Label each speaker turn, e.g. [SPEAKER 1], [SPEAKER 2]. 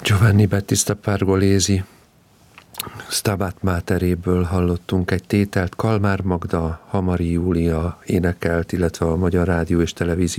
[SPEAKER 1] Giovanni Battista Pergolesi Stabat Materéből hallottunk egy tételt, Kalmár Magda, Hamari Júlia énekelt, illetve a Magyar Rádió és Televízió